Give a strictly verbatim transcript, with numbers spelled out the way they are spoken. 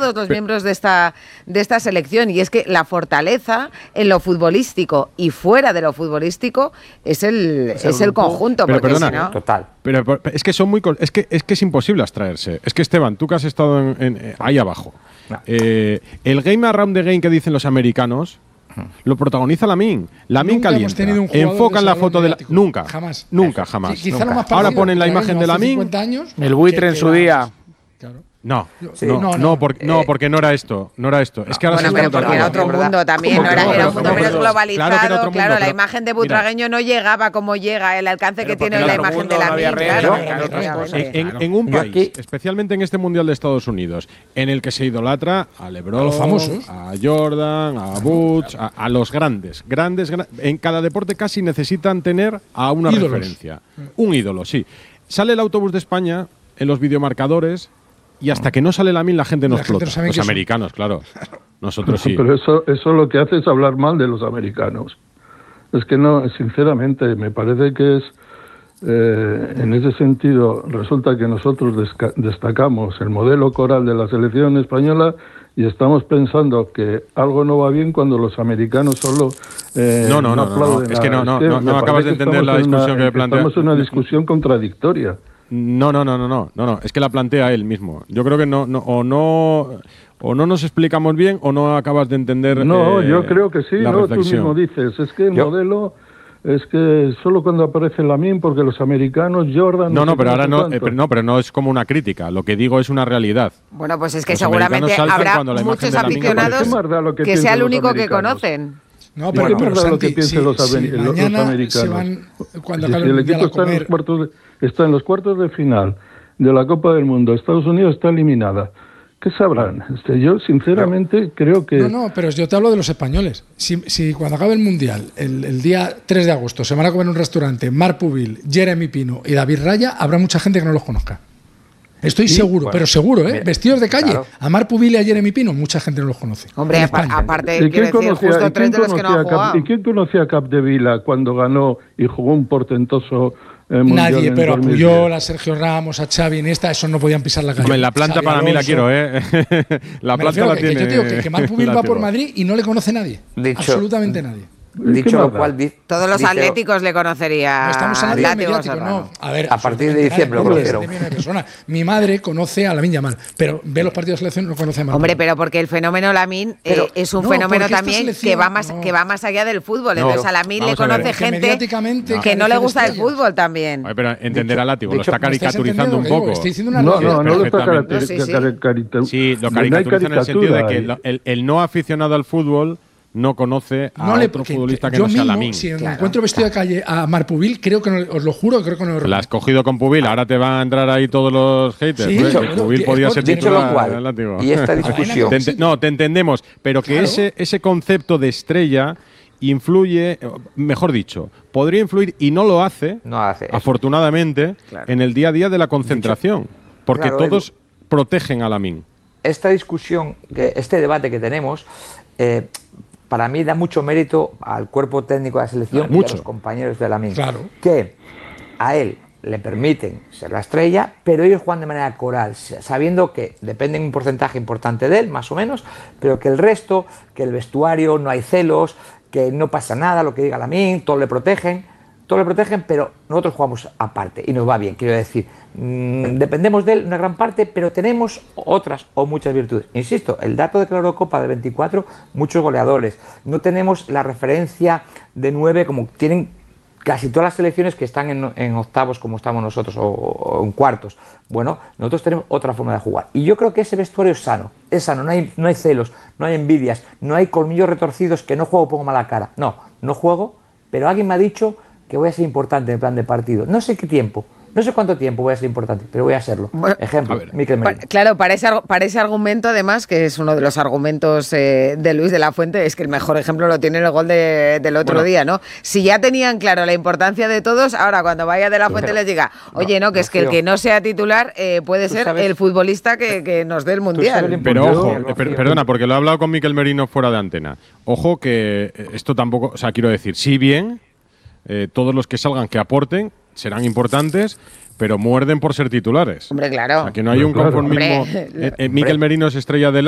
todos los miembros de esta, de esta selección, y es que la fortaleza en lo futbolístico y fuera de lo futbolístico es el, es el, es el conjunto. Pero porque perdona, si no, total. Pero es que son muy es que es que es imposible abstraerse. Es que Esteban, tú que has estado en, en, ahí abajo, no. eh, el game around the game que dicen los americanos lo protagoniza Lamine. Lamine calienta. Enfocan la foto de la nunca, jamás, nunca, jamás. Quizá nunca. Lo más Ahora ponen la imagen de Lamine. El buitre en su día. Claro. No, Sí, no, no, no, no, porque, eh, no, porque no era esto, no era esto. Es que ahora bueno, se pero otra porque era cosa. otro mundo también, no era, no? era un Pero, mundo pero, menos globalizado. claro, que era otro claro, mundo, la pero, imagen de Butragueño no llegaba como llega, el alcance que tiene la imagen de la mía. Claro, en, en un país, aquí, especialmente en este Mundial de Estados Unidos, en el que se idolatra a LeBron, a, los famosos, a Jordan, a Butch, a, a los grandes, grandes, grandes. En cada deporte casi necesitan tener a una ídolos. referencia. Un ídolo, sí. Sale el autobús de España en los videomarcadores. Y hasta que no sale Lamine la gente no la explota. Gente no los americanos, claro. Nosotros sí. Pero eso, eso lo que hace es hablar mal de los americanos. Es que no, sinceramente, me parece que es, eh, en ese sentido, resulta que nosotros destacamos el modelo coral de la selección española y estamos pensando que algo no va bien cuando los americanos solo eh, no, no, no, no aplauden. No, no. Es que no, no, es que no, no acabas de entender la discusión una, que plantea. Estamos en una discusión contradictoria. No, no, no, no, no, no, no, es que la plantea él mismo. Yo creo que no, no o no o no nos explicamos bien o no acabas de entender. No, eh, yo creo que sí, la no, reflexión. tú mismo dices, es que el yo, modelo es que solo cuando aparece Lamine, porque los americanos, Jordan. No, no, sé pero ahora no, tanto. eh, pero no, pero no es como una crítica. Lo que digo es una realidad. Bueno, pues es que los seguramente habrá muchos aficionados que, que sea el único que conocen. No, pero, bueno, pero Santi, lo que piensen si, los, si los, los americanos. Se van, cuando si, acabe si el el equipo está en, los cuartos de, está en los cuartos de final de la Copa del Mundo, Estados Unidos está eliminada. ¿Qué sabrán? Este, yo, sinceramente, no. creo que... No, no, pero yo te hablo de los españoles. Si, si cuando acabe el Mundial, el, el día tres de agosto, se van a comer en un restaurante Marc Pubil, Jeremy Pino y David Raya, habrá mucha gente que no los conozca. Estoy sí, seguro, bueno, pero seguro, ¿eh? Mira, vestidos de calle. Claro. A Marc Pubil y a Jeremy Pino, mucha gente no los conoce. Hombre, aparte, quiero decir, justo tres de los que no han jugado. ¿Y quién conocía a Capdevila cuando ganó y jugó un portentoso eh, mundial? Nadie, pero en a Puyol, a Sergio Ramos, a Xavi, Iniesta, esos no podían pisar la calle. Hombre, la planta Xavi para Alonso. mí la quiero, ¿eh? la Me planta la que, tiene. Que yo digo que, que Marc Pubil va por Madrid y no le conoce nadie. Dicho, absolutamente nadie. Dicho lo cual, di, todos los dice, atléticos le conocerían. No estamos hablando de mediático, no. A ver, a partir de diciembre lo conocieron. Mi madre conoce a Lamine Yamal, pero ve los partidos de selección y no conoce a Marc. Hombre, pero porque el fenómeno Lamine eh, es un no, fenómeno también que va más no. que va más allá del fútbol. No, entonces a Lamine le conoce gente que, que no le gusta el fútbol también. Ay, pero entender a Látigo, lo está caricaturizando un poco. Estoy diciendo una no, no, no lo está caricaturizando. Sí, lo caricaturiza en el sentido de que el no aficionado al fútbol no conoce a no le, otro futbolista que, que no sea Lamine. Si claro, encuentro vestido claro. de calle a Marc Pubil, creo que no, os lo juro, creo que no lo La has cogido con Pubil, ahora te van a entrar ahí todos los haters. Sí, ¿no? bueno, Pubil podía ser dicho lo cual, y esta discusión. te no, te entendemos, pero que claro. ese, ese concepto de estrella influye, mejor dicho, podría influir y no lo hace, no hace afortunadamente, claro. en el día a día de la concentración, dicho, porque claro, todos Edu, protegen a Lamine. Esta discusión, este debate que tenemos, eh, para mí da mucho mérito al cuerpo técnico de la selección mucho. y a los compañeros de Lamine, claro. que a él le permiten ser la estrella, pero ellos juegan de manera coral, sabiendo que dependen un porcentaje importante de él, más o menos, pero que el resto, que el vestuario, no hay celos, que no pasa nada, lo que diga Lamine, todos le protegen, todos le protegen, pero nosotros jugamos aparte y nos va bien, quiero decir, mmm, dependemos de él una gran parte, pero tenemos otras o muchas virtudes. Insisto, el dato de la Eurocopa de veinticuatro, muchos goleadores, no tenemos la referencia de nueve como tienen casi todas las selecciones que están en, en octavos como estamos nosotros o, o en cuartos. Bueno, nosotros tenemos otra forma de jugar y yo creo que ese vestuario es sano, es sano, no hay, no hay celos, no hay envidias, no hay colmillos retorcidos que no juego pongo mala cara, no, no juego, pero alguien me ha dicho que voy a ser importante en el plan de partido. No sé qué tiempo, no sé cuánto tiempo voy a ser importante, pero voy a serlo. Bueno, ejemplo, Mikel Merino. Claro, para ese, para ese argumento, además, que es uno de los argumentos eh, de Luis de la Fuente, es que el mejor ejemplo lo tiene el gol de, del otro bueno. día, ¿no? Si ya tenían claro la importancia de todos, ahora cuando vaya de la Fuente pero, les diga, oye, no, no que no es que el que no sea titular eh, puede ser sabes, el futbolista que, que nos dé el Mundial. Pero ojo, eh, per, perdona, porque lo he hablado con Mikel Merino fuera de antena. Ojo que esto tampoco, o sea, quiero decir, si bien Eh, todos los que salgan que aporten serán importantes, pero muerden por ser titulares. Hombre, claro. O sea, que no hay un conformismo. Eh, eh, Mikel Merino es estrella del